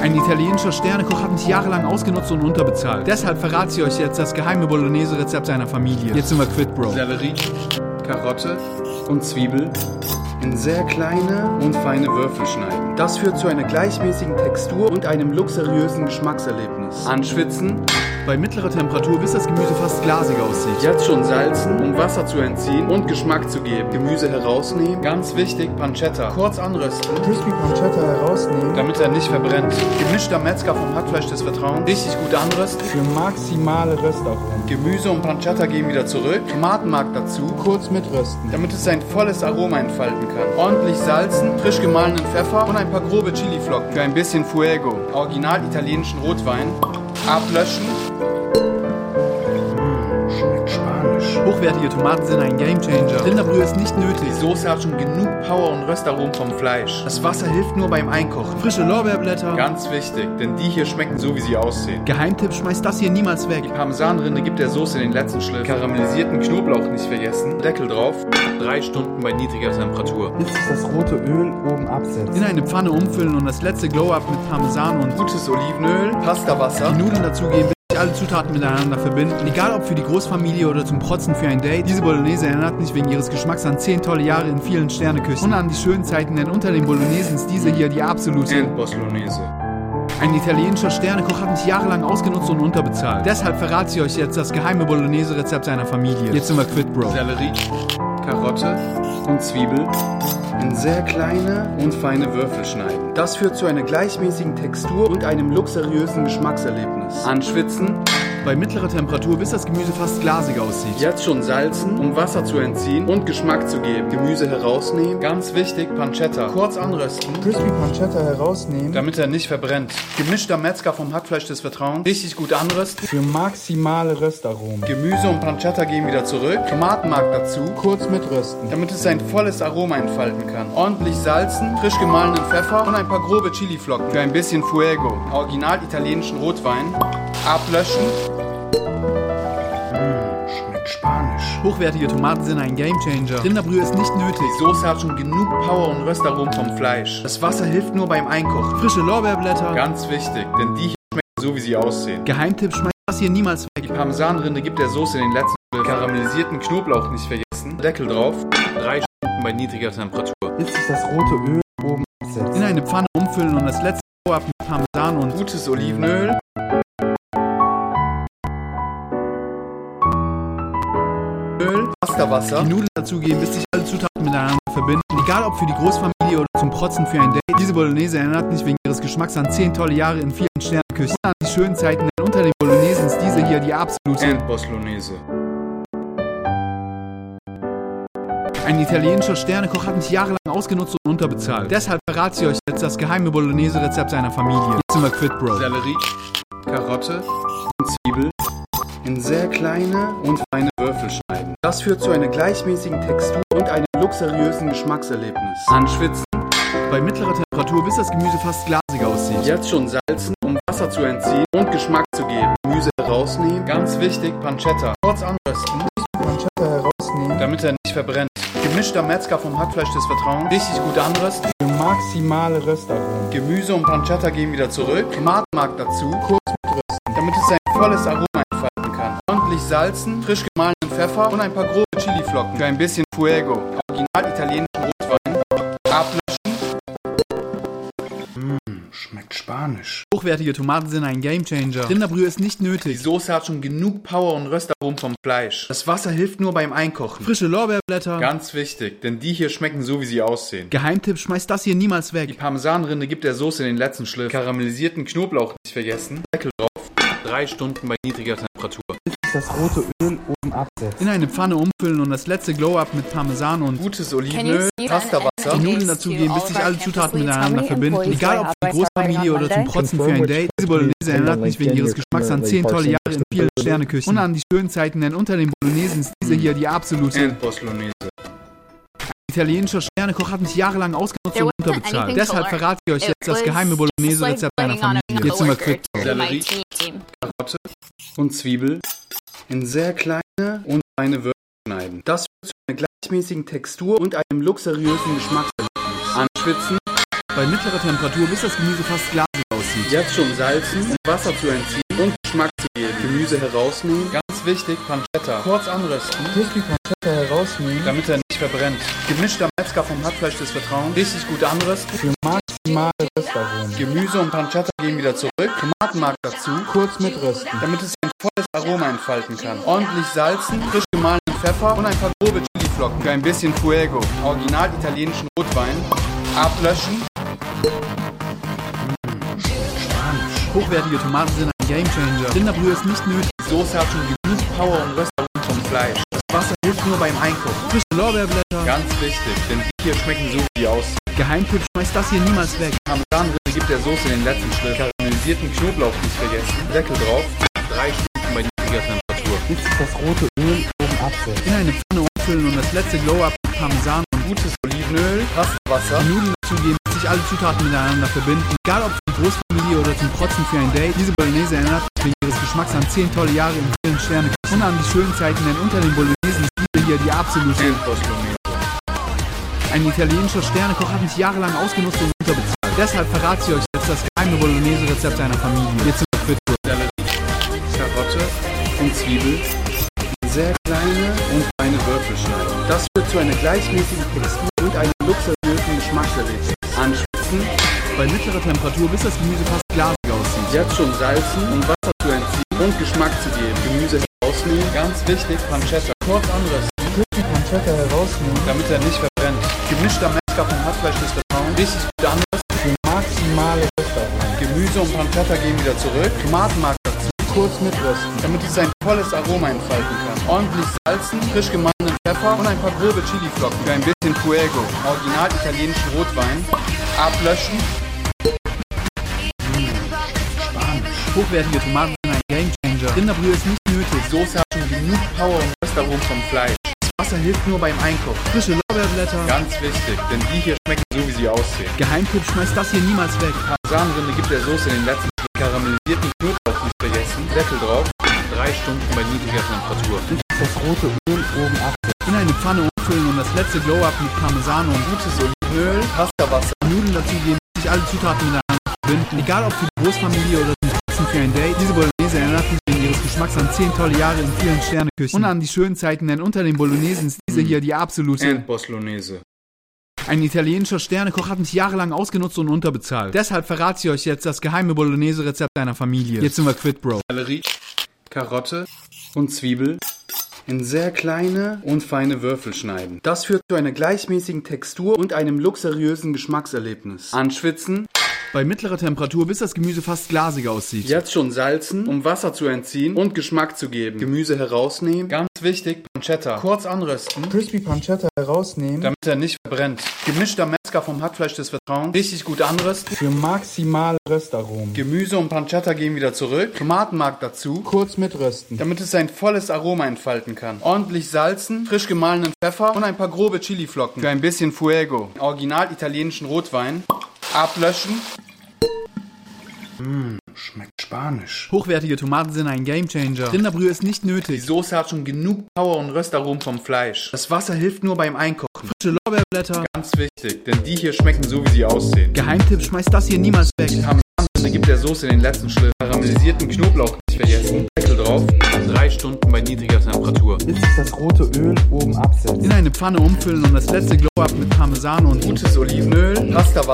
Ein italienischer Sternekoch hat mich jahrelang ausgenutzt und unterbezahlt. Deshalb verrate ich euch jetzt das geheime Bolognese-Rezept seiner Familie. Jetzt sind wir quitt, Bro. Sellerie, Karotte und Zwiebel in sehr kleine und feine Würfel schneiden. Das führt zu einer gleichmäßigen Textur und einem luxuriösen Geschmackserlebnis. Anschwitzen. Bei mittlerer Temperatur, bis das Gemüse fast glasig aussieht. Jetzt schon salzen, um Wasser zu entziehen und Geschmack zu geben. Gemüse herausnehmen. Ganz wichtig, Pancetta. Kurz anrösten. Crispy Pancetta herausnehmen. Damit er nicht verbrennt. Gemischter Metzger vom Hackfleisch des Vertrauens. Richtig gut anrösten. Für maximale Röstaromen. Gemüse und Pancetta gehen wieder zurück. Tomatenmark dazu. Kurz mitrösten. Damit es sein volles Aroma entfalten kann. Ordentlich salzen, frisch gemahlenen Pfeffer und ein paar grobe Chiliflocken. Für ein bisschen Fuego. Original italienischen Rotwein. Ablöschen. Schmeckt spanisch. Hochwertige Tomaten sind ein Gamechanger. Rinderbrühe ist nicht nötig. Die Soße hat schon genug Power und Röstaromen vom Fleisch. Das Wasser hilft nur beim Einkochen. Frische Lorbeerblätter. Ganz wichtig, denn die hier schmecken so, wie sie aussehen. Geheimtipp, schmeißt das hier niemals weg. Die Parmesanrinde gibt der Soße den letzten Schliff. Karamellisierten Knoblauch nicht vergessen. Deckel drauf. 3 Stunden bei niedriger Temperatur. Bis sich das rote Öl oben absetzt. In eine Pfanne umfüllen und das letzte Glow-Up mit Parmesan und Gutes Olivenöl, Pastawasser. die Nudeln dazugeben, bis sich alle Zutaten miteinander verbinden. Egal ob für die Großfamilie oder zum Protzen für ein Date, diese Bolognese erinnert mich wegen ihres Geschmacks an 10 tolle Jahre in vielen Sterneküchen. Und an die schönen Zeiten, denn unter den Bolognesen ist diese hier die absolute Endboss-Bolognese. Ein italienischer Sternekoch hat mich jahrelang ausgenutzt und unterbezahlt. Deshalb verrate ich euch jetzt das geheime Bolognese-Rezept seiner Familie. Jetzt sind wir quitt, Bro. Sellerie, Karotte und Zwiebel in sehr kleine und feine Würfel schneiden. Das führt zu einer gleichmäßigen Textur und einem luxuriösen Geschmackserlebnis. Anschwitzen. Bei mittlerer Temperatur, bis das Gemüse fast glasig aussieht. Jetzt schon salzen, um Wasser zu entziehen und Geschmack zu geben. Gemüse herausnehmen. Ganz wichtig, Pancetta. Kurz anrösten. Crispy Pancetta herausnehmen. Damit er nicht verbrennt. Gemischter Metzger vom Hackfleisch des Vertrauens. Richtig gut anrösten. Für maximale Röstaromen. Gemüse und Pancetta gehen wieder zurück. Tomatenmark dazu. Kurz mitrösten. Damit es sein volles Aroma entfalten kann. Ordentlich salzen, frisch gemahlenen Pfeffer und ein paar grobe Chiliflocken. Für ein bisschen Fuego. Original italienischen Rotwein. Ablöschen. Schmeckt spanisch. Hochwertige Tomaten sind ein Gamechanger. Rinderbrühe ist nicht nötig. Die Soße hat schon genug Power und Röstaromen vom Fleisch. Das Wasser hilft nur beim Einkochen. Frische Lorbeerblätter. Ganz wichtig, denn die hier schmecken so, wie sie aussehen. Geheimtipp, schmeißt das hier niemals weg. Die Parmesanrinde gibt der Soße den letzten Schliff. Karamellisierten Knoblauch nicht vergessen. Deckel drauf. 3 Stunden bei niedriger Temperatur. Bis sich das rote Öl oben absetzt. In eine Pfanne umfüllen und das letzte Glow-Up mit Parmesan und Gutes Olivenöl. Pastawasser. die Nudeln dazugeben, bis sich alle Zutaten miteinander verbinden. Egal ob für die Großfamilie oder zum Protzen für ein Date, diese Bolognese erinnert mich wegen ihres Geschmacks an 10 tolle Jahre in vielen Sterneküchen. An die schönen Zeiten, denn unter den Bolognesen ist diese hier die absolute Endboss-Bolognese. Ein italienischer Sternekoch hat mich jahrelang ausgenutzt und unterbezahlt. Deshalb verrate ich euch jetzt das geheime Bolognese-Rezept seiner Familie. Jetzt sind wir quitt, Bro. Sellerie, Karotte und Zwiebel in sehr kleine und feine Würfel schneiden. Das führt zu einer gleichmäßigen Textur und einem luxuriösen Geschmackserlebnis. Anschwitzen. Bei mittlerer Temperatur, bis das Gemüse fast glasig aussieht. Jetzt schon salzen, um Wasser zu entziehen und Geschmack zu geben. Gemüse herausnehmen. Ganz wichtig, Pancetta. Kurz anrösten. Pancetta herausnehmen. Damit er nicht verbrennt. Gemischter Metzger vom Hackfleisch des Vertrauens. Richtig gut anrösten. Für maximale Röstaromen. Gemüse und Pancetta gehen wieder zurück. Tomatenmark dazu. Kurz mitrösten. Damit es sein volles Aroma entfalten kann. Ordentlich salzen, frisch gemahlenen Pfeffer und ein paar grobe Chiliflocken. Für ein bisschen Fuego. Original italienischen Rotwein. Ablöschen. Schmeckt spanisch. Hochwertige Tomaten sind ein Gamechanger. Rinderbrühe ist nicht Die nötig. Soße hat schon genug Power und Röstaromen vom Fleisch. Das Wasser hilft nur beim Einkochen. Frische Lorbeerblätter. Ganz wichtig, denn die hier schmecken so, wie sie aussehen. Geheimtipp, schmeißt das hier niemals Die weg. Parmesanrinde gibt der Soße den letzten Schliff. Karamellisierten Knoblauch nicht vergessen. Deckel drauf. 3 Stunden bei niedriger Temperatur. Bis sich das rote Öl oben absetzt. In eine Pfanne umfüllen und das letzte Glow-Up mit Parmesan und Gutes Olivenöl, Pastawasser. die Nudeln dazugeben, bis sich alle Zutaten miteinander verbinden. Egal ob für die Großfamilie oder zum Protzen für ein Date, diese Bolognese erinnert mich wegen ihres Geschmacks an 10 tolle Jahre in vielen Sterneküchen. Und an die schönen Zeiten, denn unter den Bolognesen ist diese hier die absolute Endboss-Bolognese. italienischer Sternekoch hat mich jahrelang ausgenutzt und unterbezahlt. Deshalb verrate ich euch jetzt das geheime Bolognese-Rezept seiner Familie. Jetzt sind wir quitt. Sellerie, Karotte und Zwiebel in sehr kleine und feine Würfel schneiden. Das führt zu einer gleichmäßigen Textur und einem luxuriösen Geschmackserlebnis. Anschwitzen. Bei mittlerer Temperatur, bis das Gemüse fast glasig aussieht. aussieht. Jetzt schon salzen, um Wasser zu entziehen und Geschmack zu geben. Gemüse herausnehmen. Ganz wichtig, Pancetta. Kurz anrösten. Crispy Pancetta herausnehmen. Damit er nicht verbrennt. Gemischter Metzger vom Hackfleisch des Vertrauens. Richtig gut anrösten. Für maximale Röstaromen. Gemüse und Pancetta gehen wieder zurück. Tomatenmark dazu. Kurz mitrösten. Damit es ein volles Aroma entfalten kann. Ordentlich salzen, frisch gemahlenen Pfeffer und ein paar grobe Chiliflocken für ein bisschen Fuego. Original italienischen Rotwein. Ablöschen. Hochwertige Tomaten sind ein Gamechanger. Rinderbrühe ist nicht nötig. Die Soße hat schon genug Power und Röstaromen vom Fleisch. Das Wasser hilft nur beim Einkochen. Frische Lorbeerblätter. Ganz wichtig, denn die hier schmecken so wie aus. Geheimtipp, schmeißt das hier niemals weg. Parmesanrinde gibt der Soße den letzten Schliff. Karamellisierten Knoblauch nicht vergessen. Deckel drauf. 3 Stunden bei niedriger Temperatur. Jetzt das rote Öl oben absetzen. In eine Pfanne umfüllen und das letzte Glow-Up mit Parmesan und Gutes Olivenöl, Pastawasser. die Nudeln dazugeben, bis sich alle Zutaten miteinander verbinden. Egal ob für die Großfamilie oder zum Protzen für ein Date, diese Bolognese erinnert mich wegen ihres Geschmacks an 10 tolle Jahre in vielen Sterne und an die schönen Zeiten, denn unter den Bolognesen ist diese hier die absolute. Ein italienischer Sternekoch hat mich jahrelang ausgenutzt und unterbezahlt. Deshalb verrate ich euch jetzt das geheime Bolognese-Rezept seiner Familie. Jetzt sind wir fit. Karotte und Zwiebel in sehr kleine und feine Würfel schneiden. Das führt zu einer gleichmäßigen Textur und einem luxuriösen Geschmackserlebnis. Anschwitzen, Bei mittlerer Temperatur, bis das Gemüse fast glasig aussieht. jetzt schon salzen, um Wasser zu entziehen und Geschmack zu geben. Gemüse herausnehmen, ganz wichtig, Pancetta. Kurz anrösten, Crispy Pancetta herausnehmen. damit er nicht verbrennt. Gemischter Metzger vom Hackfleisch des Vertrauens. Richtig gut anrösten. Für maximale Röstaromen. Gemüse und Pancetta gehen wieder zurück. Tomatenmark dazu. Kurz mitrösten. Damit es ein volles Aroma entfalten kann. Ordentlich salzen, frisch gemahlenen Pfeffer und ein paar grobe Chiliflocken für ein bisschen Fuego. Original italienischen Rotwein. Ablöschen. Hochwertige Tomaten sind ein Gamechanger. Rinderbrühe ist nicht nötig. Die Soße hat schon genug Power und Röstaromen vom Fleisch. Das Wasser hilft nur beim Einkochen. Frische Lorbeerblätter. Ganz wichtig, denn die hier schmecken so wie sie aussehen. Geheimtipp, schmeißt das hier niemals weg. Parmesanrinde gibt der Soße den letzten Schliff. Karamellisierten Knoblauch nicht vergessen. Deckel drauf. 3 Stunden bei niedriger Temperatur. Jetzt das rote Öl oben absetzen. In eine Pfanne umfüllen und das letzte Glow-Up mit Parmesan und Gutes Olivenöl, Pastawasser. Nudeln dazugeben, bis sich alle Zutaten miteinander verbinden. Egal ob für die Großfamilie oder zum Protzen für ein Date, diese Bolognese erinnert mich wegen ihres Geschmacks an 10 tolle Jahre in vielen Sterneküchen. Und an die schönen Zeiten, denn unter den Bolognesen ist diese hier die absolute. Bolognese. Ein italienischer Sternekoch hat mich jahrelang ausgenutzt und unterbezahlt. Deshalb verrate ich euch jetzt das geheime Bolognese-Rezept deiner Familie. Jetzt sind wir quitt, Bro. Sellerie, Karotte und Zwiebel in sehr kleine und feine Würfel schneiden. Das führt zu einer gleichmäßigen Textur und einem luxuriösen Geschmackserlebnis. Anschwitzen, Bei mittlerer Temperatur, bis das Gemüse fast glasig aussieht. jetzt schon salzen, um Wasser zu entziehen und Geschmack zu geben. Gemüse herausnehmen, ganz wichtig, Pancetta. Kurz anrösten, Crispy Pancetta herausnehmen. damit er nicht verbrennt. Gemischter Metzger vom Hackfleisch des Vertrauens. Richtig gut anrösten. Für maximale Röstaromen. Gemüse und Pancetta gehen wieder zurück. Tomatenmark dazu, Kurz mitrösten. damit es ein volles Aroma entfalten kann. Ordentlich salzen, frisch gemahlenen Pfeffer und ein paar grobe Chiliflocken für ein bisschen Fuego. Original italienischen Rotwein. Ablöschen. Schmeckt spanisch. Hochwertige Tomaten sind ein Gamechanger. Rinderbrühe ist nicht Die nötig. Soße hat schon genug Power und Röstaromen vom Fleisch. Das Wasser hilft nur beim Einkochen. Frische Lorbeerblätter. Ganz wichtig, denn die hier schmecken so wie sie aussehen. Geheimtipp, schmeißt das hier niemals weg. Parmesanrinde gibt der Soße den letzten Schliff. Karamellisierten Knoblauch nicht vergessen. Deckel drauf. 3 Stunden bei niedriger Temperatur. Jetzt das rote Öl oben absetzen. In eine Pfanne umfüllen und das letzte Glow-Up mit Parmesan und Gutes Olivenöl, Pastawasser.